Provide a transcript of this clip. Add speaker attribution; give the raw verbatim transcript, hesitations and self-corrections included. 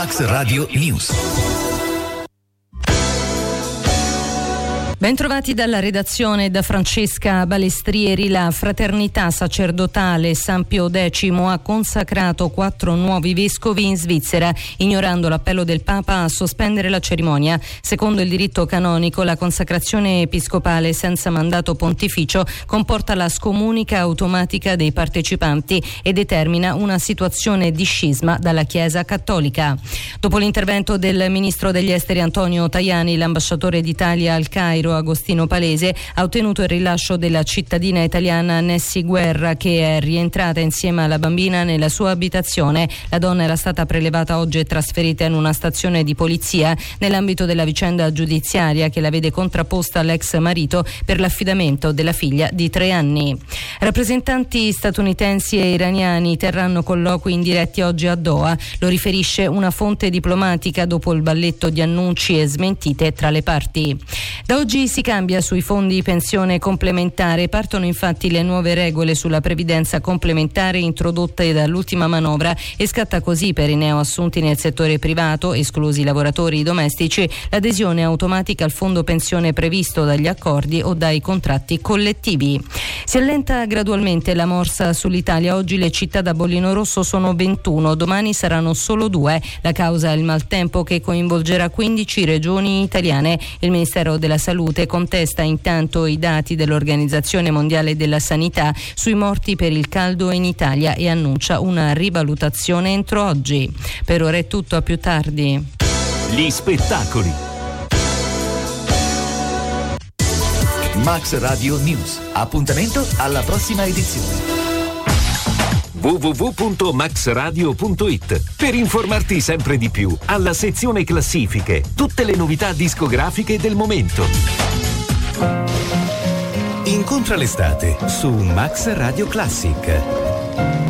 Speaker 1: Max Radio News.
Speaker 2: Bentrovati dalla redazione da Francesca Balestrieri. La fraternità sacerdotale San Pio X ha consacrato quattro nuovi vescovi in Svizzera, ignorando l'appello del Papa a sospendere la cerimonia. Secondo il diritto canonico, la consacrazione episcopale senza mandato pontificio comporta la scomunica automatica dei partecipanti e determina una situazione di scisma dalla Chiesa cattolica. Dopo l'intervento del ministro degli esteri Antonio Tajani, l'ambasciatore d'Italia al Cairo Agostino Palese ha ottenuto il rilascio della cittadina italiana Nessi Guerra, che è rientrata insieme alla bambina nella sua abitazione. La donna era stata prelevata oggi e trasferita in una stazione di polizia nell'ambito della vicenda giudiziaria che la vede contrapposta all'ex marito per l'affidamento della figlia di tre anni. Rappresentanti statunitensi e iraniani terranno colloqui indiretti oggi a Doha, lo riferisce una fonte diplomatica dopo il balletto di annunci e smentite tra le parti. Da oggi si cambia sui fondi pensione complementare. Partono infatti le nuove regole sulla previdenza complementare introdotte dall'ultima manovra e scatta così per i neoassunti nel settore privato, esclusi i lavoratori domestici, l'adesione automatica al fondo pensione previsto dagli accordi o dai contratti collettivi. Si allenta gradualmente la morsa sull'Italia. Oggi le città da bollino rosso sono ventuno, domani saranno solo due. La causa è il maltempo che coinvolgerà quindici regioni italiane. Il Ministero della Salute contesta intanto i dati dell'Organizzazione Mondiale della Sanità sui morti per il caldo in Italia e annuncia una rivalutazione entro oggi. Per ora è tutto, a più tardi.
Speaker 1: Gli spettacoli. Max Radio News. Appuntamento alla prossima edizione.
Speaker 3: w w w punto max radio punto it per informarti sempre di più. Alla sezione classifiche, tutte le novità discografiche del momento.
Speaker 4: Incontra l'estate su Max Radio Classic.